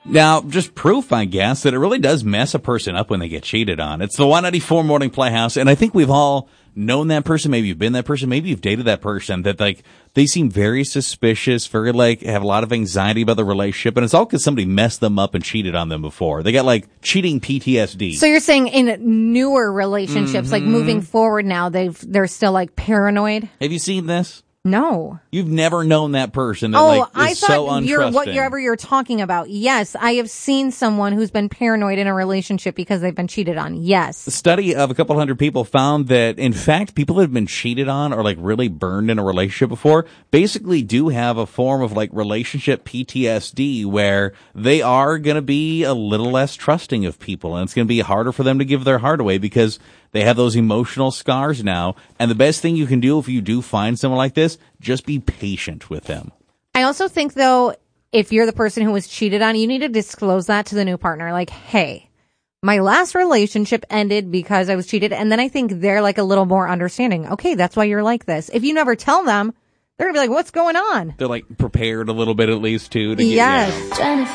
Now, just proof, I guess, that it really does mess a person up when they get cheated on. It's the 194 Morning Playhouse, and I think we've all known that person. Maybe you've been that person. Maybe you've dated that person that, like, they seem very suspicious, very, like, have a lot of anxiety about the relationship, and it's all because somebody messed them up and cheated on them before. They got, like, cheating PTSD. So you're saying in newer relationships, like moving forward now, they're still, like, paranoid? Have you seen this? No. You've never known that person that I is thought so untrusting. whatever you're talking about. Yes, I have seen someone who's been paranoid in a relationship because they've been cheated on. Yes. A study of a couple hundred people found that, in fact, people that have been cheated on or, like, really burned in a relationship before basically do have a form of, like, relationship PTSD where they are going to be a little less trusting of people, and it's going to be harder for them to give their heart away because they have those emotional scars now. And the best thing you can do if you do find someone like this, just be patient with them. I also think, though, if you're the person who was cheated on, you need to disclose that to the new partner. Like, hey, my last relationship ended because I was cheated. And then I think they're, like, a little more understanding. Okay, that's why you're like this. If you never tell them, they're going to be like, what's going on? They're, like, prepared a little bit at least, too. To yes. Get,